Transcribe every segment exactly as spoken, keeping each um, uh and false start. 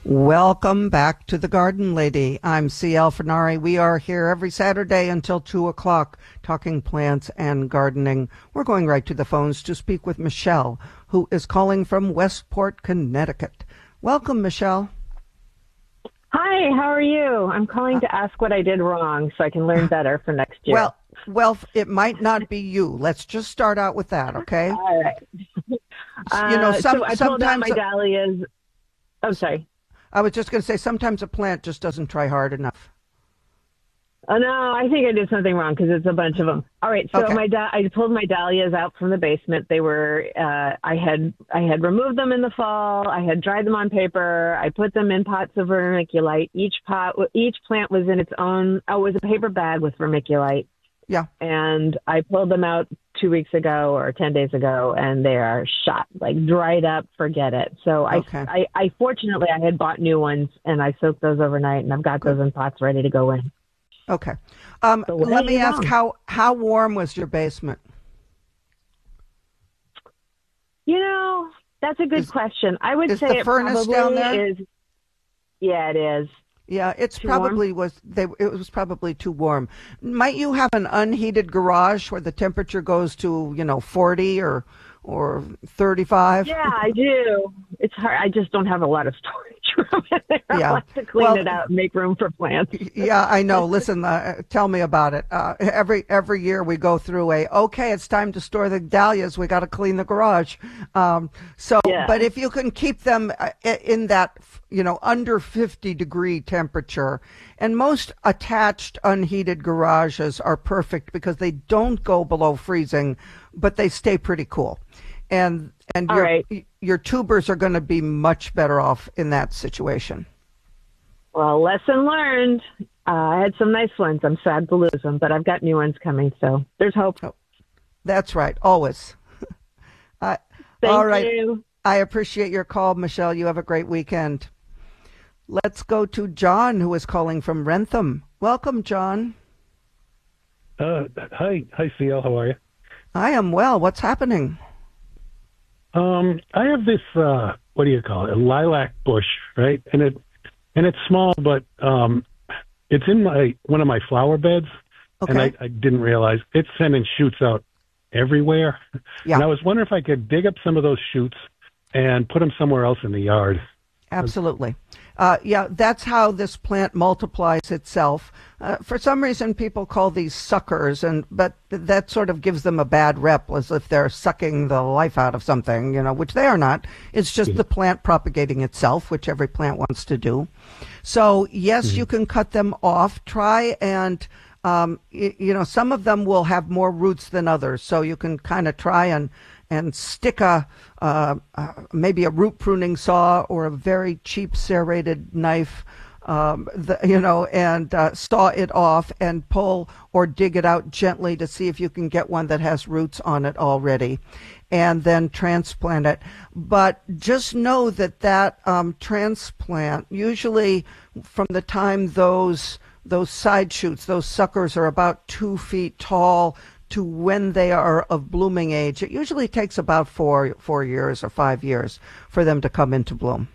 Welcome back to The Garden Lady. I'm C L Fernari. We are here every Saturday until two o'clock talking plants and gardening. We're going right to the phones to speak with Michelle, who is calling from Westport, Connecticut. Welcome, Michelle. Hi, how are you? I'm calling to ask what I did wrong so I can learn better for next year. Well, well, it might not be you. Let's just start out with that, okay? All right. Uh, you know, some, so I pulled out sometimes my dahlias. Oh, sorry. I was just going to say sometimes a plant just doesn't try hard enough. Oh, no, I think I did something wrong because it's a bunch of them. All right, so Okay. my da- I pulled my dahlias out from the basement. They were uh, I had I had removed them in the fall. I had dried them on paper. I put them in pots of vermiculite. Each pot, each plant was in its own. Oh, it was a paper bag with vermiculite. Yeah. And I pulled them out two weeks ago or ten days ago, and they are shot, like dried up, forget it. So I, Okay. I, I fortunately, I had bought new ones, and I soaked those overnight, and I've got Good. those in pots ready to go in. Okay. Um, So what let are me you ask, wrong? how, how warm was your basement? You know, that's a good Is- question. I would is say the it furnace probably down there? is. Yeah, it is. Yeah, it's Too warm? probably was they it was probably too warm. Might you have an unheated garage where the temperature goes to, you know, forty or or thirty-five? Yeah, I do. It's hard. I just don't have a lot of storage room in there. Yeah. I'll have to clean Well, it out and make room for plants. Yeah, I know. Listen, uh, tell me about it. Uh, every every year we go through a, okay, it's time to store the dahlias. We got to clean the garage. Um, so, Yeah. but if you can keep them uh, in that, you know, under fifty degree temperature, and most attached unheated garages are perfect because they don't go below freezing, but they stay pretty cool. And and All your right. your tubers are going to be much better off in that situation. Well, lesson learned. Uh, I had some nice ones. I'm sad to lose them, but I've got new ones coming, so there's hope. That's right, always. uh, Thank all right. you. I appreciate your call, Michelle. You have a great weekend. Let's go to John, who is calling from Rentham. Welcome, John. Uh, hi, hi, C L. How are you? I am well. What's happening? Um, I have this. Uh, what do you call it? A lilac bush, right? And it and it's small, but um, it's in my one of my flower beds, Okay. and I, I didn't realize it's sending shoots out everywhere. Yeah. And I was wondering if I could dig up some of those shoots and put them somewhere else in the yard. Absolutely. Uh, yeah, that's how this plant multiplies itself. Uh, for some reason, people call these suckers, and but that sort of gives them a bad rep, as if they're sucking the life out of something, you know, which they are not. It's just the plant propagating itself, which every plant wants to do. So, yes, you can cut them off. Try and, um, y- you know, some of them will have more roots than others, so you can kind of try and and stick a uh, uh, maybe a root pruning saw or a very cheap serrated knife, um, the, you know, and uh, saw it off and pull or dig it out gently to see if you can get one that has roots on it already, and then transplant it. But just know that that um, transplant, usually from the time those those side shoots, those suckers are about two feet tall, to when they are of blooming age, it usually takes about four four years or five years for them to come into bloom.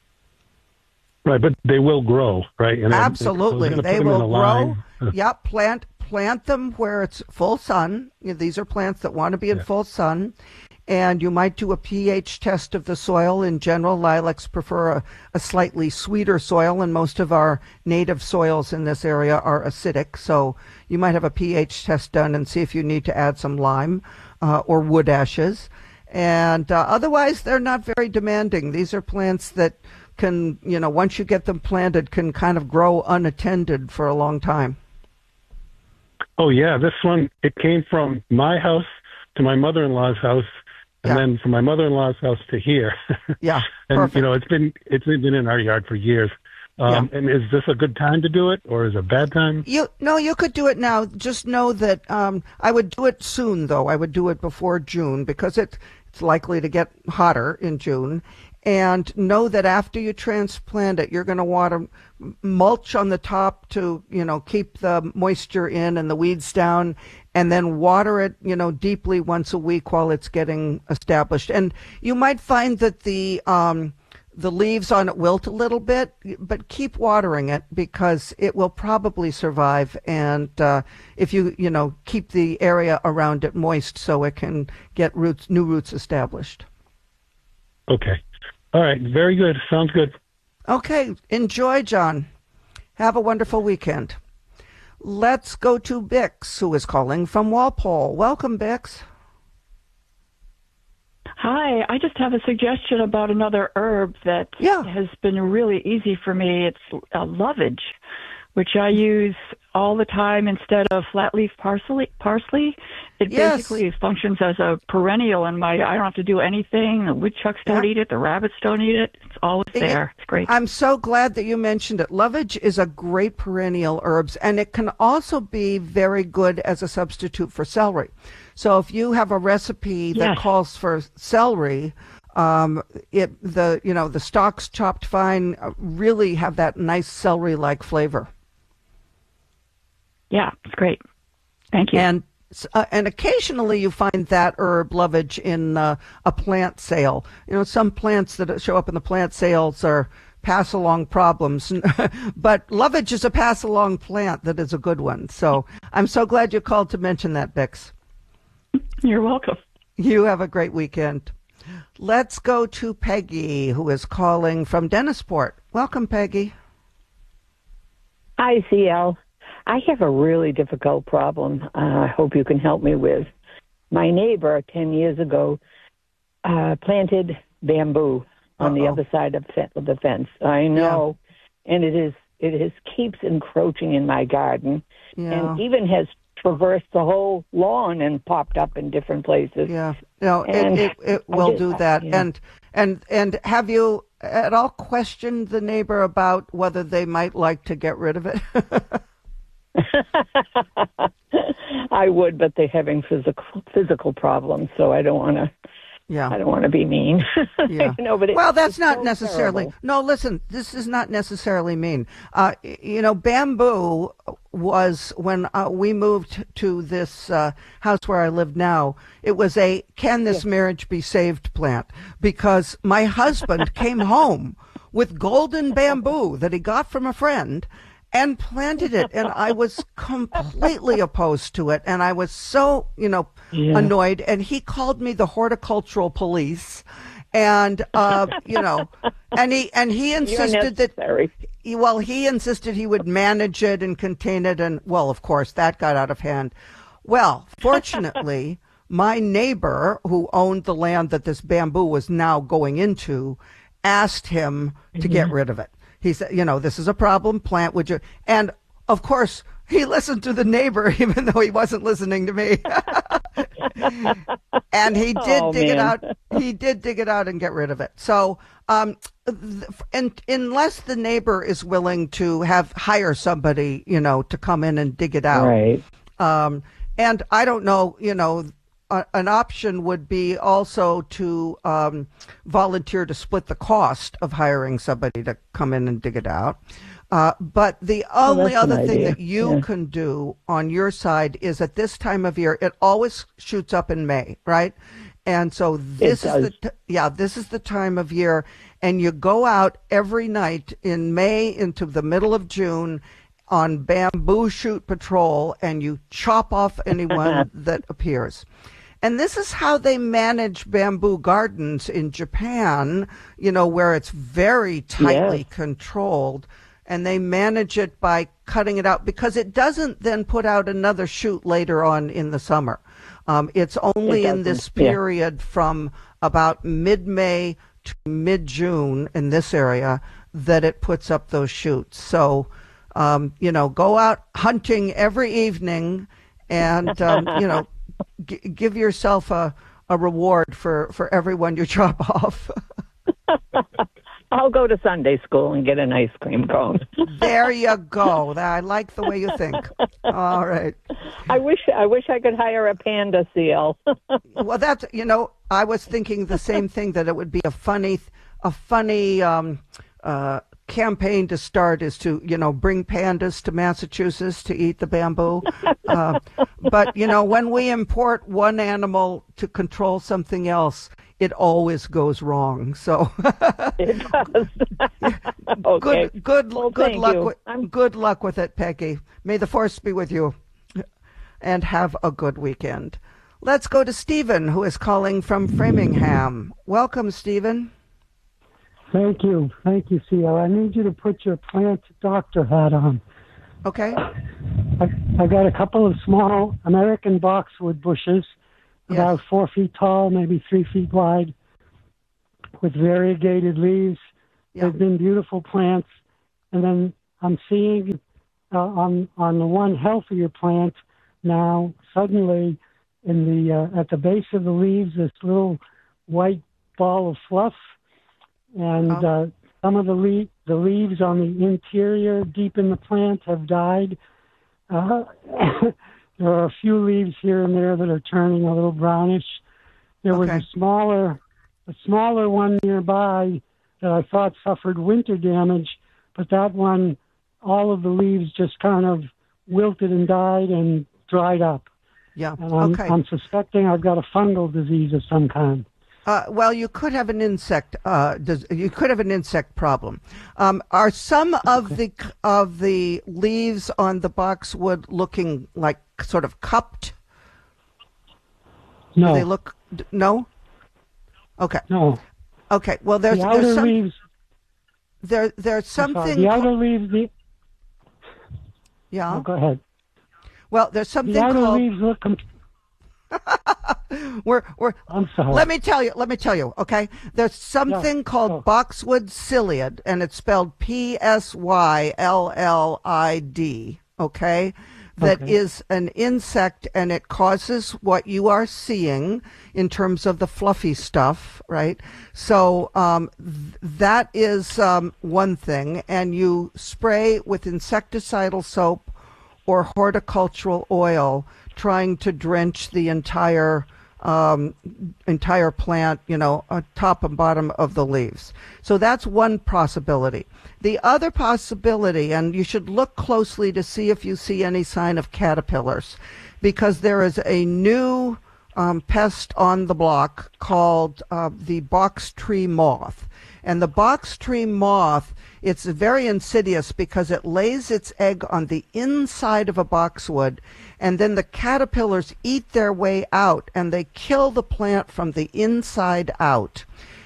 Right, but they will grow, right? And I- Absolutely, I was gonna they put them in will a grow. line. Yep, plant plant them where it's full sun. You know, these are plants that want to be in Yeah. full sun. And you might do a pH test of the soil. In general, lilacs prefer a, a slightly sweeter soil, and most of our native soils in this area are acidic. So you might have a pH test done and see if you need to add some lime uh, or wood ashes. And uh, otherwise, they're not very demanding. These are plants that can, you know, once you get them planted, can kind of grow unattended for a long time. Oh yeah, this one, it came from my house to my mother-in-law's house, and Yeah. then from my mother-in-law's house to here. Yeah, And perfect. you know, it's been it's been in our yard for years. Um, And is this a good time to do it, or is it a bad time? You no, you could do it now. Just know that um, I would do it soon, though. I would do it before June because it it's likely to get hotter in June. And know that after you transplant it, you're going to want to mulch on the top to, you know, keep the moisture in and the weeds down, and then water it, you know, deeply once a week while it's getting established. And you might find that the um, the leaves on it wilt a little bit, but keep watering it because it will probably survive. And uh, if you, you know, keep the area around it moist so it can get roots, new roots established. Okay. All right. Very good. Sounds good. Okay. Enjoy, John. Have a wonderful weekend. Let's go to Bix, who is calling from Walpole. Welcome, Bix. Hi, I just have a suggestion about another herb that yeah. has been really easy for me. It's uh, lovage, which I use all the time instead of flat leaf parsley. Parsley, it yes. basically functions as a perennial in my. I don't have to do anything. The woodchucks don't yeah. eat it. The rabbits don't eat it. It's always there. It's great. I'm so glad that you mentioned it. Lovage is a great perennial herbs, and it can also be very good as a substitute for celery. So if you have a recipe that yes. calls for celery, um, it the you know the stalks chopped fine uh, really have that nice celery-like flavor. Yeah, it's great. Thank you. And uh, and occasionally you find that herb lovage in uh, a plant sale. You know, some plants that show up in the plant sales are pass-along problems, but lovage is a pass-along plant that is a good one. So I'm so glad you called to mention that, Bix. You're welcome. You have a great weekend. Let's go to Peggy, who is calling from Dennisport. Welcome, Peggy. Hi, C L. I have a really difficult problem uh, I hope you can help me with. My neighbor ten years ago uh, planted bamboo on Uh-oh. the other side of the fence. I know, yeah. and it is it is keeps encroaching in my garden, yeah. and even has traversed the whole lawn and popped up in different places. Yeah, no, it, it, it will just, do that. Yeah. And and and have you at all questioned the neighbor about whether they might like to get rid of it? I would, but they're having physical physical problems, so I don't want to. Yeah, I don't want to be mean. Yeah. you know, but it, well, that's not so necessarily. Terrible. No, listen, this is not necessarily mean. Uh, you know, bamboo was when uh, we moved to this uh, house where I live now. It was a "Can this yeah. marriage be saved?" plant because my husband came home with golden bamboo that he got from a friend and planted it, and I was completely opposed to it, and I was so, you know, yeah. annoyed, and he called me the horticultural police, and, uh, you know, and he, and he insisted that, he, well, he insisted he would manage it and contain it, and, well, of course, that got out of hand. Well, fortunately, my neighbor, who owned the land that this bamboo was now going into, asked him to mm-hmm. get rid of it. He said, you know, this is a problem plant, would you? And, of course, he listened to the neighbor, even though he wasn't listening to me. And he did oh, dig man. it out. He did dig it out and get rid of it. So, um, and unless the neighbor is willing to have hire somebody, you know, to come in and dig it out. Right. Um, and I don't know, you know, Uh, an option would be also to um, volunteer to split the cost of hiring somebody to come in and dig it out. Uh, but the only oh, other thing idea. that you yeah. can do on your side is at this time of year, it always shoots up in May, right? And so this is the t- yeah, this is the time of year, and you go out every night in May into the middle of June on bamboo shoot patrol, and you chop off anyone that appears. And this is how they manage bamboo gardens in Japan, you know, where it's very tightly yeah. controlled. And they manage it by cutting it out because it doesn't then put out another shoot later on in the summer. Um, it's only it in this period yeah. from about mid-May to mid-June in this area that it puts up those shoots. So, um, you know, go out hunting every evening and, um, you know, G- give yourself a, a reward for, for everyone you chop off. I'll go to Sunday school and get an ice cream cone. There you go. I like the way you think. All right. I wish I wish I could hire a panda, C L. Well, that's, you know, I was thinking the same thing, that it would be a funny, a funny um, uh, campaign to start is to, you know, bring pandas to Massachusetts to eat the bamboo. Uh, but, you know, when we import one animal to control something else, it always goes wrong. So It does. Okay. good, good, Well, good thank luck you. with I'm- good luck with it, Peggy. May the force be with you, and have a good weekend. Let's go to Stephen, who is calling from Framingham. Welcome, Stephen. Thank you. Thank you, C L. I need you to put your plant doctor hat on. Okay. I, I got a couple of small American boxwood bushes, about Yes. four feet tall, maybe three feet wide, with variegated leaves. Yeah. They've been beautiful plants. And then I'm seeing uh, on on the one healthier plant now, suddenly in the uh, at the base of the leaves, this little white ball of fluff. And Oh. uh, some of the, le- the leaves on the interior, deep in the plant, have died. Uh, there are a few leaves here and there that are turning a little brownish. There was Okay. a smaller, a smaller one nearby that I thought suffered winter damage, but that one, all of the leaves just kind of wilted and died and dried up. Yeah. And I'm, Okay. I'm suspecting I've got a fungal disease of some kind. Uh, well, you could have an insect. Uh, dis- you could have an insect problem. Um, are some of the of the leaves on the boxwood looking like sort of cupped? No, Do they look d- no. Okay. no. Okay. Well, there's The outer there's some leaves. there there's I'm sorry, something. The ca- outer leaves. The, yeah. oh, go ahead. Well, there's something The outer called. leaves look. Com- We're we're. I'm sorry. Let me tell you. Let me tell you. Okay. There's something called Oh. boxwood psyllid, and it's spelled P S Y L L I D. Okay. That Okay. is an insect, and it causes what you are seeing in terms of the fluffy stuff, right? So um, th- that is um, one thing, and you spray with insecticidal soap or horticultural oil, trying to drench the entire um, entire plant, you know, uh, top and bottom of the leaves. So that's one possibility. The other possibility, and you should look closely to see if you see any sign of caterpillars, because there is a new um, pest on the block called uh, the box tree moth. And the box tree moth, it's very insidious because it lays its egg on the inside of a boxwood, and then the caterpillars eat their way out, and they kill the plant from the inside out.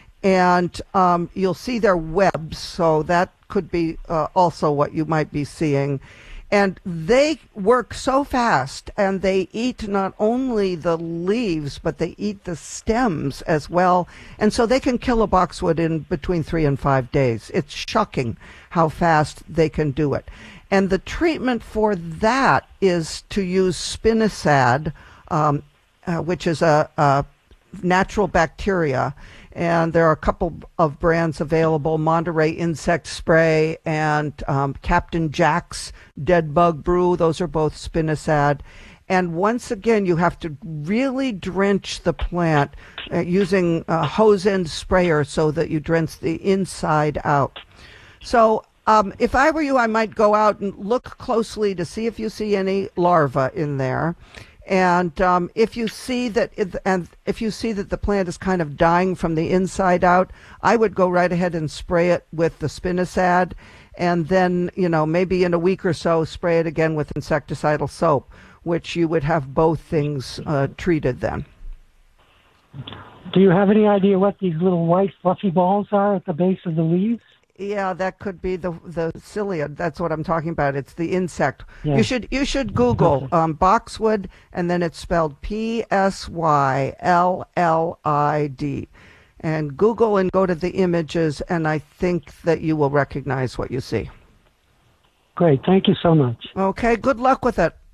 And um, you'll see their webs, so that could be uh, also what you might be seeing. And they work so fast, and they eat not only the leaves, but they eat the stems as well. And so they can kill a boxwood in between three and five days. It's shocking how fast they can do it. And the treatment for that is to use spinosad, um, uh, which is a, a natural bacteria. And there are a couple of brands available, Monterey Insect Spray and um, Captain Jack's Dead Bug Brew. Those are both spinosad. And once again, you have to really drench the plant uh, using a hose end sprayer so that you drench the inside out. So um, if I were you, I might go out and look closely to see if you see any larvae in there. And um, if you see that, it, and if you see that the plant is kind of dying from the inside out, I would go right ahead and spray it with the spinosad, and then, you know, maybe in a week or so, spray it again with insecticidal soap, which you would have both things uh, treated then. Do you have any idea what these little white fluffy balls are at the base of the leaves? Yeah, that could be the the cilia. That's what I'm talking about. It's the insect. Yeah. You should you should Google um, boxwood, and then it's spelled P S Y L L I D, and Google and go to the images, and I think that you will recognize what you see. Great. Thank you so much. Okay. Good luck with it,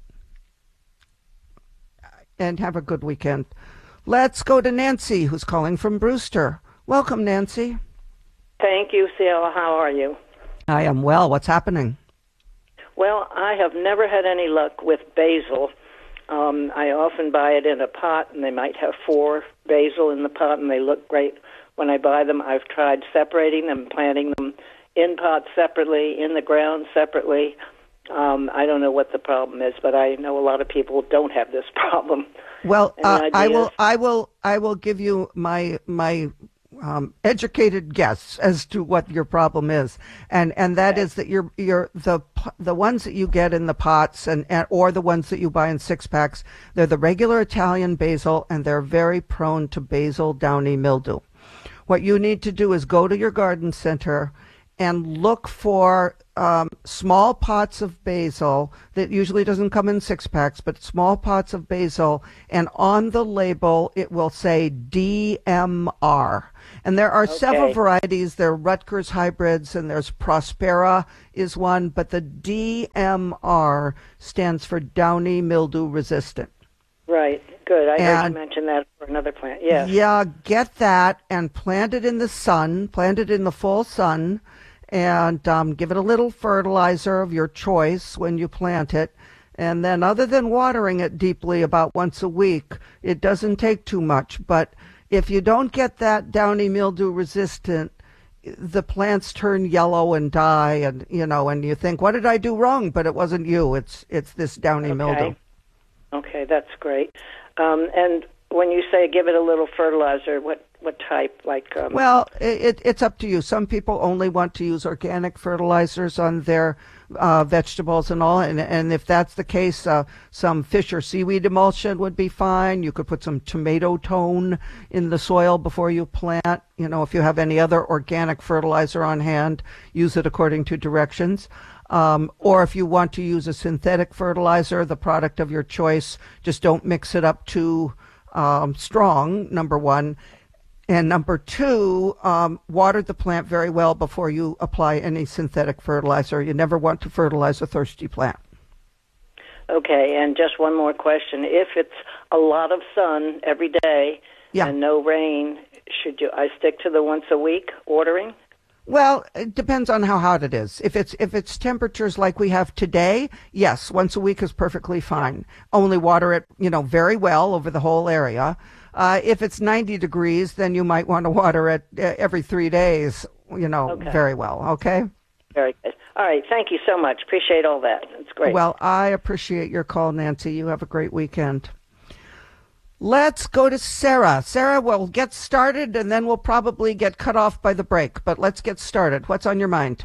and have a good weekend. Let's go to Nancy, who's calling from Brewster. Welcome, Nancy. Thank you, Ciela. How are you? I am well. What's happening? Well, I have never had any luck with basil. Um, I often buy it in a pot, and they might have four basil in the pot, and they look great when I buy them. I've tried separating them, planting them in pots separately, in the ground separately. Um, I don't know what the problem is, but I know a lot of people don't have this problem. Well, uh, I will, I will, I will give you my my um, educated guess as to what your problem is, and and that okay. is that you're you're the the ones that you get in the pots and, and or the ones that you buy in six packs. They're the regular Italian basil, and they're very prone to basil downy mildew. What you need to do is go to your garden center and look for um, small pots of basil that usually doesn't come in six packs, but small pots of basil, and on the label it will say D M R. And there are okay. several varieties. There are Rutgers hybrids, and there's Prospera is one, but the D M R stands for downy mildew resistant. Right. Good. I and, heard you mention that for another plant. Yes. Yeah, get that and plant it in the sun, plant it in the full sun, and um, give it a little fertilizer of your choice when you plant it. And then other than watering it deeply about once a week, it doesn't take too much. But if you don't get that downy mildew resistant, the plants turn yellow and die, and you know, and you think, what did I do wrong? But it wasn't you. It's it's this downy okay. mildew. Okay, that's great. Um, and when you say give it a little fertilizer, what what type? Like um... well, it, it's up to you. Some people only want to use organic fertilizers on their uh, vegetables and all, and and if that's the case, uh, some fish or seaweed emulsion would be fine. You could put some tomato tone in the soil before you plant. You know, if you have any other organic fertilizer on hand, use it according to directions. Um, or if you want to use a synthetic fertilizer, the product of your choice, just don't mix it up too um, strong, number one. And number two, um, water the plant very well before you apply any synthetic fertilizer. You never want to fertilize a thirsty plant. Okay, and just one more question. If it's a lot of sun every day yeah. and no rain, should you? I stick to the once a week watering? Well, it depends on how hot it is. If it's if it's temperatures like we have today, yes, once a week is perfectly fine. Only water it, you know, very well over the whole area. Uh, if it's ninety degrees, then you might want to water it uh, every three days, you know, okay. very well. Okay? Very good. All right. Thank you so much. Appreciate all that. It's great. Well, I appreciate your call, Nancy. You have a great weekend. Let's go to Sarah. Sarah, we'll get started, and then we'll probably get cut off by the break. But let's get started. What's on your mind?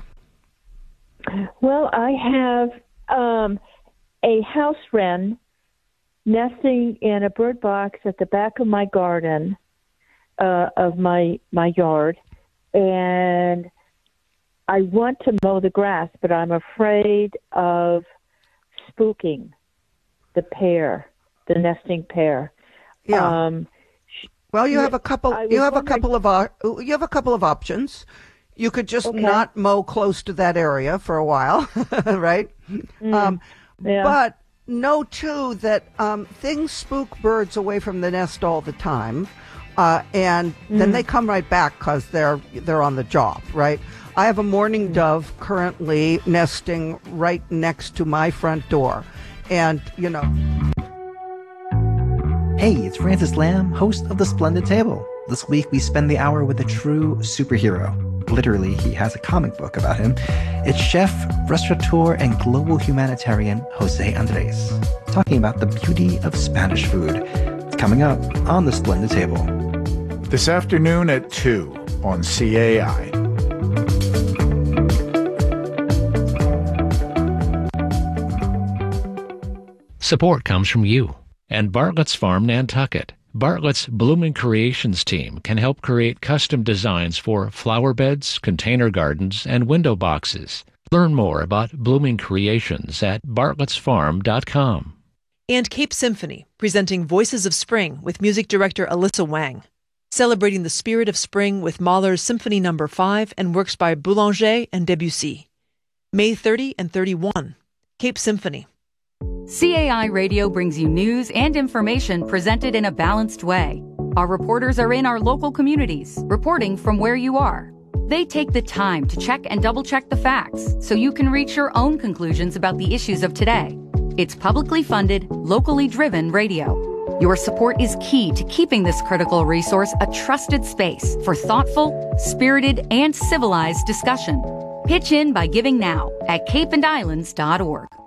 Well, I have um, a house wren nesting in a bird box at the back of my garden, uh, of my my yard, and I want to mow the grass, but I'm afraid of spooking the pair, the nesting pair. Yeah. Um, well, you have a couple. You have a couple of uh, you have a couple of options. You could just okay. not mow close to that area for a while, right? Mm, um, yeah. But know too that um, things spook birds away from the nest all the time, uh, and mm. then they come right back because they're they're on the job, right? I have a mourning dove currently nesting right next to my front door, and you know. Hey, it's Francis Lamb, host of The Splendid Table. This week we spend the hour with a true superhero. Literally, he has a comic book about him. It's chef, restaurateur, and global humanitarian Jose Andres, talking about the beauty of Spanish food. It's coming up on The Splendid Table. This afternoon at two on C A I. Support comes from you and Bartlett's Farm, Nantucket. Bartlett's Blooming Creations team can help create custom designs for flower beds, container gardens, and window boxes. Learn more about Blooming Creations at bartletts farm dot com. And Cape Symphony, presenting Voices of Spring with music director Alyssa Wang. Celebrating the spirit of spring with Mahler's Symphony Number five and works by Boulanger and Debussy. May thirtieth and thirty-first. Cape Symphony. C A I Radio brings you news and information presented in a balanced way. Our reporters are in our local communities, reporting from where you are. They take the time to check and double-check the facts so you can reach your own conclusions about the issues of today. It's publicly funded, locally driven radio. Your support is key to keeping this critical resource a trusted space for thoughtful, spirited, and civilized discussion. Pitch in by giving now at cape and islands dot org.